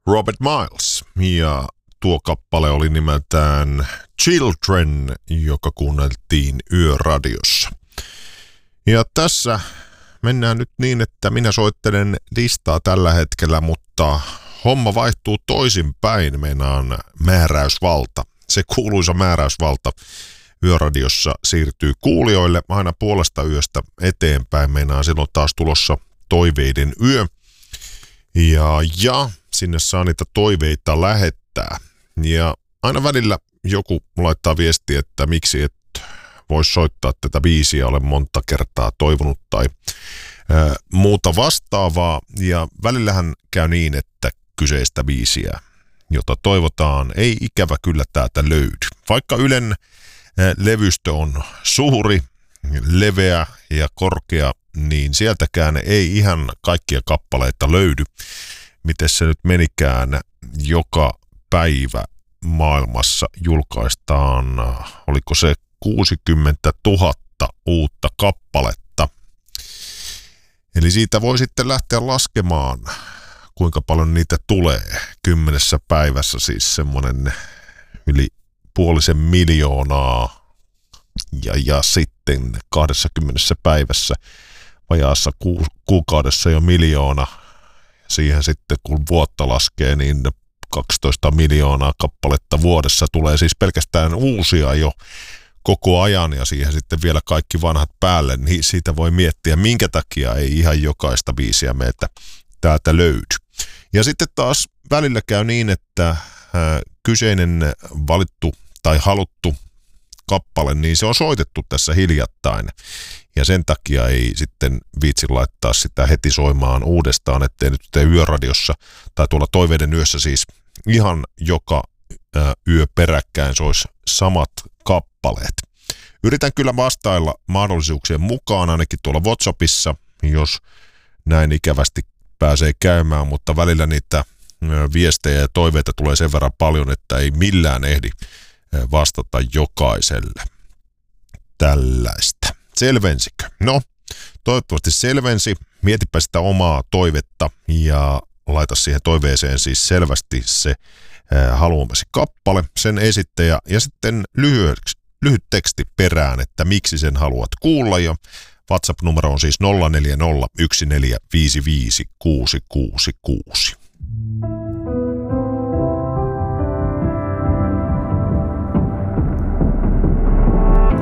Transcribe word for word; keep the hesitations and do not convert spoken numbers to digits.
Robert Miles, ja tuo kappale oli nimeltään Children, joka kuunneltiin Yöradiossa. Ja tässä mennään nyt niin, että minä soittelen listaa tällä hetkellä, mutta homma vaihtuu toisinpäin, meinaan määräysvalta. Se kuuluisa määräysvalta Yöradiossa siirtyy kuulijoille aina puolesta yöstä eteenpäin. Meinaan silloin taas tulossa toiveiden yö. Ja, ja sinne saa niitä toiveita lähettää. Ja aina välillä joku laittaa viestiä, että miksi et voisi soittaa tätä biisiä, olen monta kertaa toivonut tai ää, muuta vastaavaa. Ja välillähän käy niin, että kyseistä biisiä, jota toivotaan, ei ikävä kyllä täältä löydy. Vaikka Ylen ää, levystö on suuri, leveä ja korkea, niin sieltäkään ei ihan kaikkia kappaleita löydy. Miten se nyt menikään, joka päivä maailmassa julkaistaan, oliko se kuusikymmentätuhatta uutta kappaletta. Eli siitä voi sitten lähteä laskemaan, kuinka paljon niitä tulee. Kymmenessä päivässä siis semmoinen yli puolisen miljoonaa ja, ja sitten kahdessakymmenessä päivässä vajaassa ku, kuukaudessa jo miljoona. Siihen sitten kun vuotta laskee, niin kaksitoista miljoonaa kappaletta vuodessa tulee siis pelkästään uusia jo koko ajan ja siihen sitten vielä kaikki vanhat päälle, niin siitä voi miettiä, minkä takia ei ihan jokaista biisiä meiltä täältä löydy. Ja sitten taas välillä käy niin, että äh, kyseinen valittu tai haluttu kappale, niin se on soitettu tässä hiljattain. Ja sen takia ei sitten viitsi laittaa sitä heti soimaan uudestaan, ettei nyt tee Yöradiossa tai tuolla Toiveiden yössä siis ihan joka äh, yö peräkkäin sois samat kappaleet. Yritän kyllä vastailla mahdollisuuksien mukaan ainakin tuolla WhatsAppissa, jos näin ikävästi pääsee käymään, mutta välillä niitä äh, viestejä ja toiveita tulee sen verran paljon, että ei millään ehdi äh, vastata jokaiselle. Tällaista. Selvensikö? No, toivottavasti selvensi. Mietipä sitä omaa toivetta ja laita siihen toiveeseen siis selvästi se ää, haluamasi kappale, sen esittäjä ja sitten lyhyt, lyhyt teksti perään, että miksi sen haluat kuulla. Ja WhatsApp-numero on siis nolla neljä nolla yksi neljä viisi viisi kuusi kuusi kuusi.